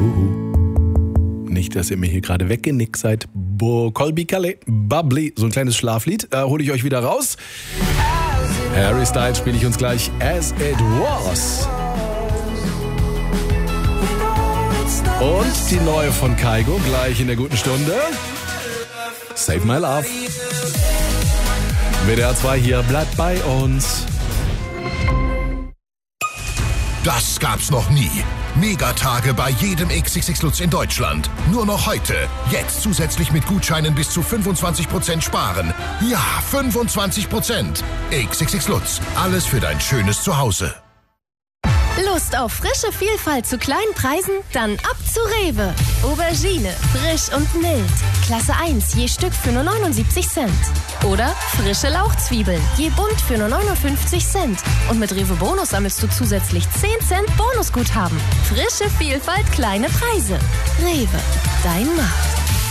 Nicht, dass ihr mir hier gerade weggenickt seid. Colby Calais, Bubbly, so ein kleines Schlaflied. Hole ich euch wieder raus. Harry Styles spiele ich uns gleich As It Was. Und die neue von Kygo gleich in der guten Stunde. Save My Love. WDR 2 hier, bleibt bei uns. Das gab's noch nie. Megatage bei jedem XXX Lutz in Deutschland. Nur noch heute. Jetzt zusätzlich mit Gutscheinen bis zu 25% sparen. Ja, 25%. XXX Lutz. Alles für dein schönes Zuhause. Lust auf frische Vielfalt zu kleinen Preisen? Dann ab zu Rewe. Aubergine, frisch und mild. Klasse 1, je Stück für nur 79 Cent. Oder frische Lauchzwiebeln, je Bund für nur 59 Cent. Und mit Rewe Bonus sammelst du zusätzlich 10 Cent Bonusguthaben. Frische Vielfalt, kleine Preise. Rewe, dein Markt.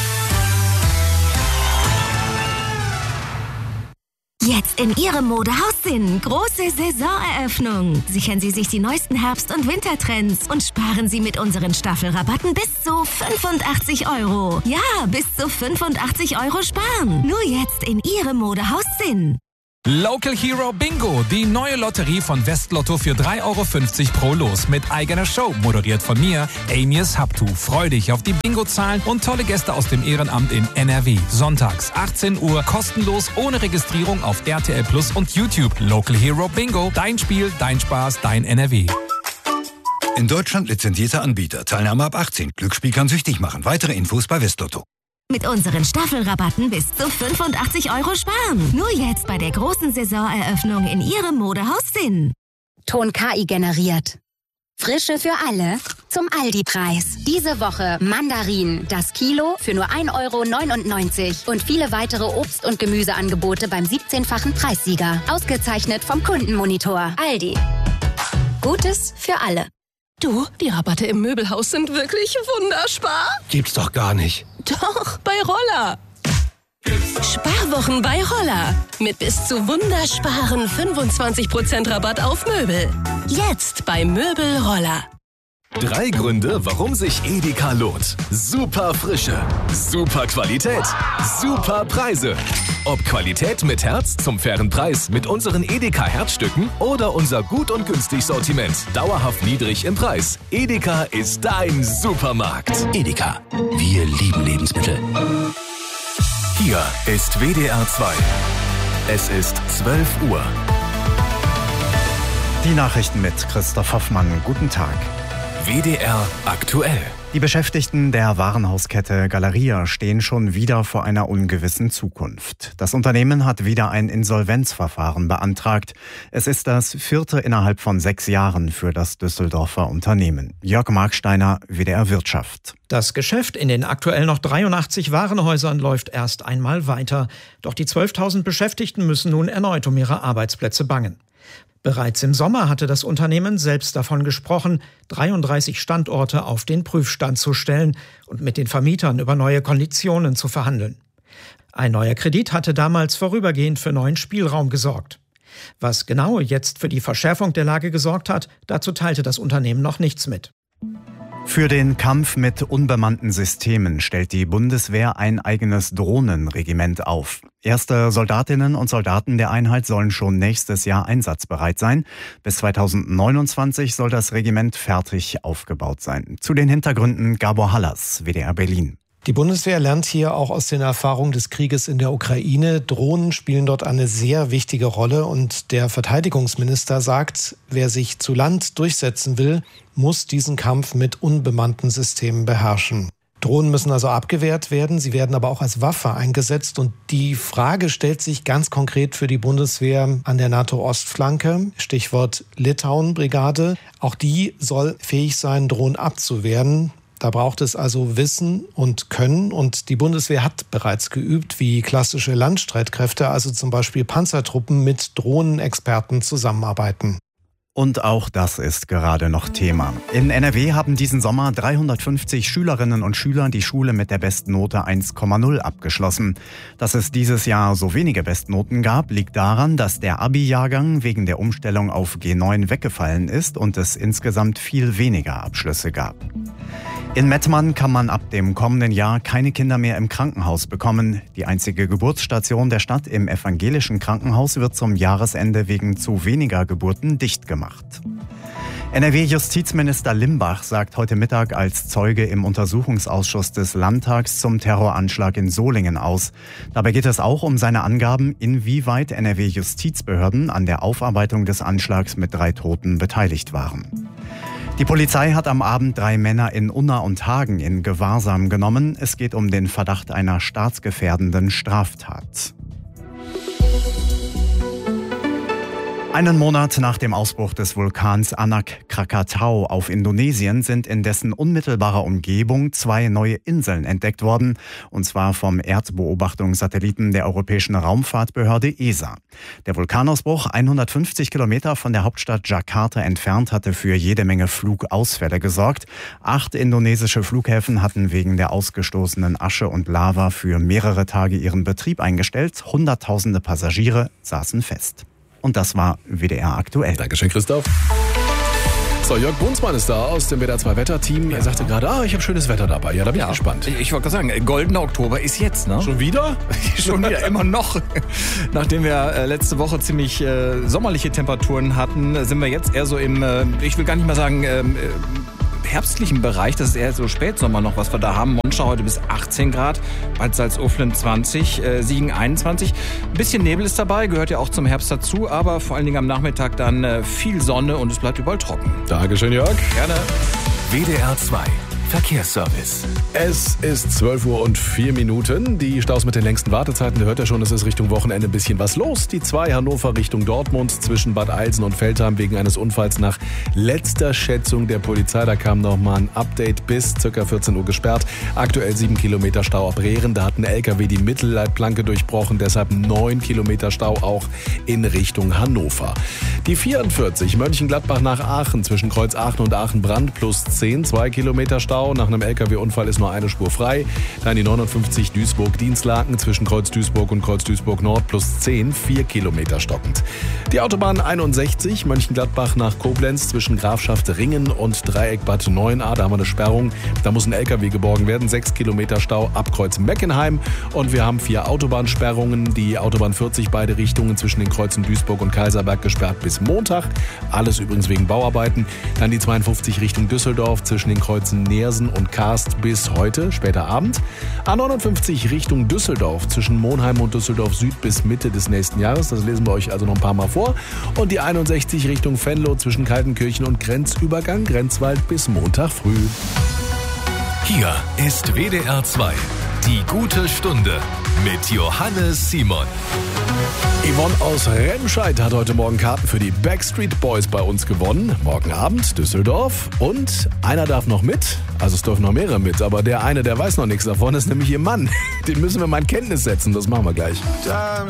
Jetzt in Ihrem Modehaus Sinn. Große Saisoneröffnung. Sichern Sie sich die neuesten Herbst- und Wintertrends und sparen Sie mit unseren Staffelrabatten bis zu 85 €. Ja, bis zu 85 € sparen. Nur jetzt in Ihrem Modehaus Sinn. Local Hero Bingo, die neue Lotterie von Westlotto für 3,50 € pro Los mit eigener Show, moderiert von mir, Amias Habtu. Freu dich auf die Bingo-Zahlen und tolle Gäste aus dem Ehrenamt in NRW. Sonntags, 18 Uhr, kostenlos, ohne Registrierung auf RTL Plus und YouTube. Local Hero Bingo, dein Spiel, dein Spaß, dein NRW. In Deutschland lizenzierter Anbieter. Teilnahme ab 18. Glücksspiel kann süchtig machen. Weitere Infos bei Westlotto. Mit unseren Staffelrabatten bis zu 85 € sparen. Nur jetzt bei der großen Saisoneröffnung in Ihrem Modehaus Sinn. Ton KI generiert. Frische für alle zum Aldi-Preis. Diese Woche Mandarinen, das Kilo für nur 1,99 € und viele weitere Obst- und Gemüseangebote beim 17-fachen Preissieger. Ausgezeichnet vom Kundenmonitor. Aldi. Gutes für alle. Du, die Rabatte im Möbelhaus sind wirklich wunderspar. Gibt's doch gar nicht. Doch, bei Roller. Sparwochen bei Roller. Mit bis zu wundersparen 25% Rabatt auf Möbel. Jetzt bei Möbel Roller. 3 Gründe, warum sich Edeka lohnt. Super Frische, super Qualität, super Preise. Ob Qualität mit Herz zum fairen Preis mit unseren Edeka Herzstücken oder unser gut und günstig Sortiment. Dauerhaft niedrig im Preis. Edeka ist dein Supermarkt. Edeka. Wir lieben Lebensmittel. Hier ist WDR 2. Es ist 12 Uhr. Die Nachrichten mit Christoph Hoffmann. Guten Tag. WDR aktuell. Die Beschäftigten der Warenhauskette Galeria stehen schon wieder vor einer ungewissen Zukunft. Das Unternehmen hat wieder ein Insolvenzverfahren beantragt. Es ist das 4. innerhalb von 6 Jahren für das Düsseldorfer Unternehmen. Jörg Marksteiner, WDR Wirtschaft. Das Geschäft in den aktuell noch 83 Warenhäusern läuft erst einmal weiter. Doch die 12.000 Beschäftigten müssen nun erneut um ihre Arbeitsplätze bangen. Bereits im Sommer hatte das Unternehmen selbst davon gesprochen, 33 Standorte auf den Prüfstand zu stellen und mit den Vermietern über neue Konditionen zu verhandeln. Ein neuer Kredit hatte damals vorübergehend für neuen Spielraum gesorgt. Was genau jetzt für die Verschärfung der Lage gesorgt hat, dazu teilte das Unternehmen noch nichts mit. Für den Kampf mit unbemannten Systemen stellt die Bundeswehr ein eigenes Drohnenregiment auf. Erste Soldatinnen und Soldaten der Einheit sollen schon nächstes Jahr einsatzbereit sein. Bis 2029 soll das Regiment fertig aufgebaut sein. Zu den Hintergründen Gabor Hallas, WDR Berlin. Die Bundeswehr lernt hier auch aus den Erfahrungen des Krieges in der Ukraine. Drohnen spielen dort eine sehr wichtige Rolle. Und der Verteidigungsminister sagt, wer sich zu Land durchsetzen will, muss diesen Kampf mit unbemannten Systemen beherrschen. Drohnen müssen also abgewehrt werden. Sie werden aber auch als Waffe eingesetzt. Und die Frage stellt sich ganz konkret für die Bundeswehr an der NATO-Ostflanke. Stichwort Litauen-Brigade. Auch die soll fähig sein, Drohnen abzuwehren. Da braucht es also Wissen und Können. Und die Bundeswehr hat bereits geübt, wie klassische Landstreitkräfte, also zum Beispiel Panzertruppen, mit Drohnenexperten zusammenarbeiten. Und auch das ist gerade noch Thema. In NRW haben diesen Sommer 350 Schülerinnen und Schüler die Schule mit der Bestnote 1,0 abgeschlossen. Dass es dieses Jahr so wenige Bestnoten gab, liegt daran, dass der Abi-Jahrgang wegen der Umstellung auf G9 weggefallen ist und es insgesamt viel weniger Abschlüsse gab. In Mettmann kann man ab dem kommenden Jahr keine Kinder mehr im Krankenhaus bekommen. Die einzige Geburtsstation der Stadt im evangelischen Krankenhaus wird zum Jahresende wegen zu weniger Geburten dicht gemacht. NRW-Justizminister Limbach sagt heute Mittag als Zeuge im Untersuchungsausschuss des Landtags zum Terroranschlag in Solingen aus. Dabei geht es auch um seine Angaben, inwieweit NRW-Justizbehörden an der Aufarbeitung des Anschlags mit 3 Toten beteiligt waren. Die Polizei hat am Abend 3 Männer in Unna und Hagen in Gewahrsam genommen. Es geht um den Verdacht einer staatsgefährdenden Straftat. Einen Monat nach dem Ausbruch des Vulkans Anak Krakatau auf Indonesien sind in dessen unmittelbarer Umgebung 2 neue Inseln entdeckt worden, und zwar vom Erdbeobachtungssatelliten der Europäischen Raumfahrtbehörde ESA. Der Vulkanausbruch, 150 Kilometer von der Hauptstadt Jakarta entfernt, hatte für jede Menge Flugausfälle gesorgt. 8 indonesische Flughäfen hatten wegen der ausgestoßenen Asche und Lava für mehrere Tage ihren Betrieb eingestellt. Hunderttausende Passagiere saßen fest. Und das war WDR aktuell. Dankeschön, Christoph. So, Jörg Brunsmann ist da aus dem WDR 2 Wetterteam. Er sagte gerade, ich habe schönes Wetter dabei. Ja, da bin ich gespannt. Ich wollte gerade sagen, goldener Oktober ist jetzt, ne? Schon wieder? Schon wieder, immer noch. Nachdem wir letzte Woche ziemlich sommerliche Temperaturen hatten, sind wir jetzt eher so im, ich will gar nicht mal sagen, herbstlichen Bereich. Das ist eher so Spätsommer noch, was wir da haben. Monschau heute bis 18 Grad, Bad Salzuflen 20, Siegen 21. Ein bisschen Nebel ist dabei, gehört ja auch zum Herbst dazu, aber vor allen Dingen am Nachmittag dann viel Sonne und es bleibt überall trocken. Dankeschön, Jörg. Gerne. WDR 2 Verkehrsservice. Es ist 12:04 Uhr. Die Staus mit den längsten Wartezeiten, da hört ihr schon, es ist Richtung Wochenende ein bisschen was los. Die 2 Hannover Richtung Dortmund zwischen Bad Eilsen und Veltheim wegen eines Unfalls nach letzter Schätzung der Polizei. Da kam nochmal ein Update bis ca. 14 Uhr gesperrt. Aktuell 7 Kilometer Stau ab Rehren. Da hat ein LKW die Mittelleitplanke durchbrochen. Deshalb 9 Kilometer Stau auch in Richtung Hannover. Die 44 Mönchengladbach nach Aachen zwischen Kreuz Aachen und Aachen-Brand plus 10, 2 Kilometer Stau. Nach einem LKW-Unfall ist nur eine Spur frei. Dann die 59 Duisburg-Dienstlaken zwischen Kreuz Duisburg und Kreuz Duisburg Nord plus 10, 4 Kilometer stockend. Die Autobahn 61 Mönchengladbach nach Koblenz zwischen Grafschaft Ringen und Dreieck Bad 9a. Da haben wir eine Sperrung. Da muss ein LKW geborgen werden. 6 Kilometer Stau ab Kreuz Meckenheim. Und wir haben 4 Autobahnsperrungen. Die Autobahn 40 beide Richtungen zwischen den Kreuzen Duisburg und Kaiserberg gesperrt bis Montag. Alles übrigens wegen Bauarbeiten. Dann die 52 Richtung Düsseldorf zwischen den Kreuzen Neersen und Karst bis heute, später Abend. A59 Richtung Düsseldorf zwischen Monheim und Düsseldorf Süd bis Mitte des nächsten Jahres. Das lesen wir euch also noch ein paar Mal vor. Und die 61 Richtung Venlo zwischen Kaltenkirchen und Grenzübergang Grenzwald bis Montag früh. Hier ist WDR 2. Die gute Stunde mit Johannes Simon. Yvonne aus Remscheid hat heute Morgen Karten für die Backstreet Boys bei uns gewonnen. Morgen Abend Düsseldorf. Und einer darf noch mit. Also es dürfen noch mehrere mit. Aber der eine, der weiß noch nichts davon, ist nämlich ihr Mann. Den müssen wir mal in Kenntnis setzen. Das machen wir gleich.